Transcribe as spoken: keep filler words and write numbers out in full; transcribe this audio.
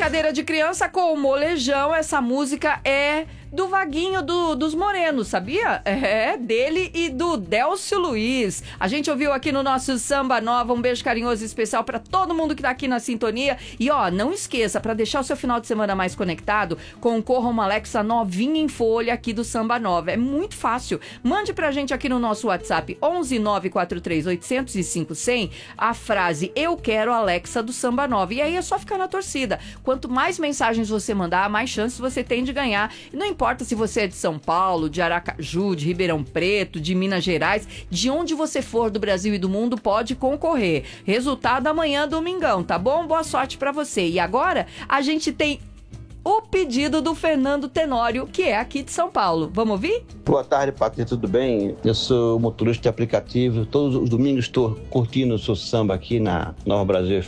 brincadeira de criança com o molejão, essa música é do Vaguinho do, dos Morenos, sabia? É, dele e do Délcio Luiz. A gente ouviu aqui no nosso Samba Nova, um beijo carinhoso e especial pra todo mundo que tá aqui na sintonia. E ó, não esqueça, pra deixar o seu final de semana mais conectado, concorra uma Alexa novinha em folha aqui do Samba Nova. É muito fácil. Mande pra gente aqui no nosso WhatsApp onze nove quatro três oito zero zero cinco zero zero a frase "Eu quero Alexa" do Samba Nova. E aí é só ficar na torcida. Quanto mais mensagens você mandar, mais chances você tem de ganhar. Não importa Não importa se você é de São Paulo, de Aracaju, de Ribeirão Preto, de Minas Gerais, de onde você for do Brasil e do mundo, pode concorrer. Resultado amanhã, domingão, tá bom? Boa sorte pra você. E agora, a gente tem o pedido do Fernando Tenório, que é aqui de São Paulo. Vamos ouvir? Boa tarde, Patrícia, tudo bem? Eu sou motorista de aplicativo. Todos os domingos estou curtindo o seu samba aqui na Nova Brasil